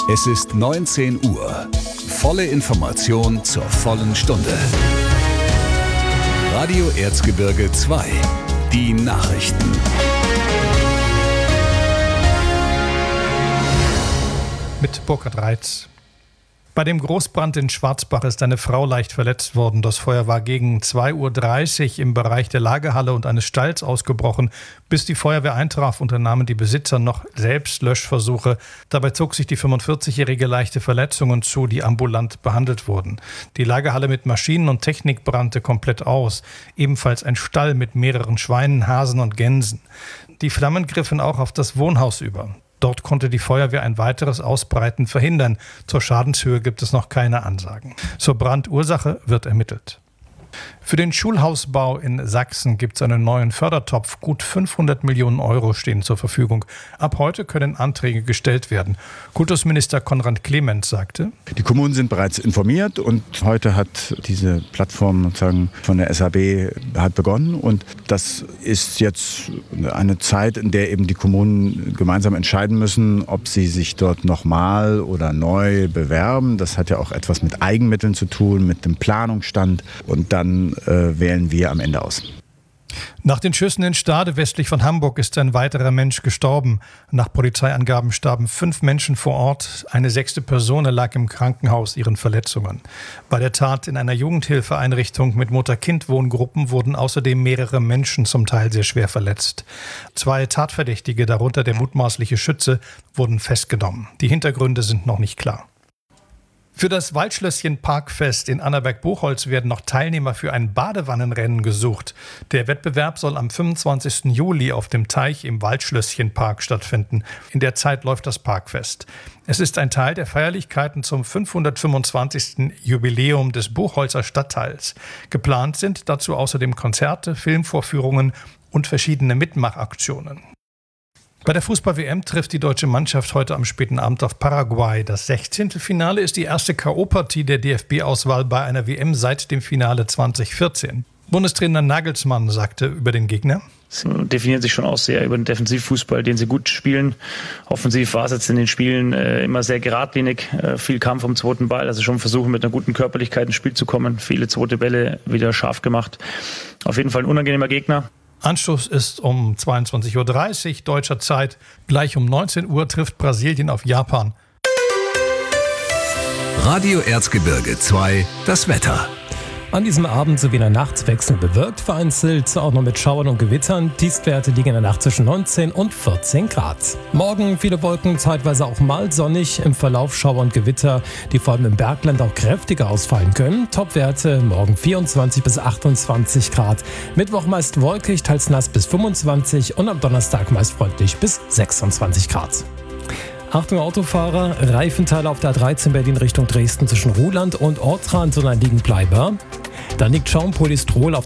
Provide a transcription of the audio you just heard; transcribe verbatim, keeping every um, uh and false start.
Es ist neunzehn Uhr. Volle Information zur vollen Stunde. Radio Erzgebirge zwei. Die Nachrichten. Mit Burkhard Reitz. Bei dem Großbrand in Schwarzbach ist eine Frau leicht verletzt worden. Das Feuer war gegen zwei Uhr dreißig im Bereich der Lagerhalle und eines Stalls ausgebrochen. Bis die Feuerwehr eintraf, unternahmen die Besitzer noch selbst Löschversuche. Dabei zog sich die fünfundvierzigjährige leichte Verletzungen zu, die ambulant behandelt wurden. Die Lagerhalle mit Maschinen und Technik brannte komplett aus. Ebenfalls ein Stall mit mehreren Schweinen, Hasen und Gänsen. Die Flammen griffen auch auf das Wohnhaus über. Dort konnte die Feuerwehr ein weiteres Ausbreiten verhindern. Zur Schadenshöhe gibt es noch keine Ansagen. Zur Brandursache wird ermittelt. Für den Schulhausbau in Sachsen gibt es einen neuen Fördertopf. Gut fünfhundert Millionen Euro stehen zur Verfügung. Ab heute können Anträge gestellt werden. Kultusminister Konrad Clement sagte: Die Kommunen sind bereits informiert und heute hat diese Plattform sozusagen von der S A B hat begonnen. Und das ist jetzt eine Zeit, in der eben die Kommunen gemeinsam entscheiden müssen, ob sie sich dort nochmal oder neu bewerben. Das hat ja auch etwas mit Eigenmitteln zu tun, mit dem Planungsstand. Und dann äh, wählen wir am Ende aus. Nach den Schüssen in Stade westlich von Hamburg ist ein weiterer Mensch gestorben. Nach Polizeiangaben starben fünf Menschen vor Ort. Eine sechste Person lag im Krankenhaus ihren Verletzungen. Bei der Tat in einer Jugendhilfeeinrichtung mit Mutter-Kind-Wohngruppen wurden außerdem mehrere Menschen zum Teil sehr schwer verletzt. Zwei Tatverdächtige, darunter der mutmaßliche Schütze, wurden festgenommen. Die Hintergründe sind noch nicht klar. Für das Waldschlösschen Parkfest in Annaberg-Buchholz werden noch Teilnehmer für ein Badewannenrennen gesucht. Der Wettbewerb soll am fünfundzwanzigsten Juli auf dem Teich im Waldschlösschen-Park stattfinden. In der Zeit läuft das Parkfest. Es ist ein Teil der Feierlichkeiten zum fünfhundertfünfundzwanzigsten Jubiläum des Buchholzer Stadtteils. Geplant sind dazu außerdem Konzerte, Filmvorführungen und verschiedene Mitmachaktionen. Bei der Fußball-W M trifft die deutsche Mannschaft heute am späten Abend auf Paraguay. Das Sechzehntelfinale ist die erste K O-Partie der D F B-Auswahl bei einer W M seit dem Finale zweitausendvierzehn. Bundestrainer Nagelsmann sagte über den Gegner: Sie definieren sich schon aus sehr über den Defensivfußball, den sie gut spielen. Offensiv war es jetzt in den Spielen äh, immer sehr geradlinig, äh, viel Kampf um den zweiten Ball, also schon versuchen mit einer guten Körperlichkeit ins Spiel zu kommen, viele zweite Bälle wieder scharf gemacht. Auf jeden Fall ein unangenehmer Gegner. Anstoß ist um zweiundzwanzig Uhr dreißig deutscher Zeit. Gleich um neunzehn Uhr trifft Brasilien auf Japan. Radio Erzgebirge zwei, das Wetter. An diesem Abend sowie in der Nacht wechselnd bewölkt, vereinzelt auch noch mit Schauern und Gewittern. Tiefstwerte liegen in der Nacht zwischen neunzehn und vierzehn Grad. Morgen viele Wolken, zeitweise auch mal sonnig, im Verlauf Schauer und Gewitter, die vor allem im Bergland auch kräftiger ausfallen können. Topwerte morgen vierundzwanzig bis achtundzwanzig Grad. Mittwoch meist wolkig, teils nass bis fünfundzwanzig und am Donnerstag meist freundlich bis sechsundzwanzig Grad. Achtung Autofahrer, Reifenteile auf der A dreizehn Berlin Richtung Dresden zwischen Ruhland und Ortrand und ein Liegenbleiber. Dann liegt Schaumpolystrol auf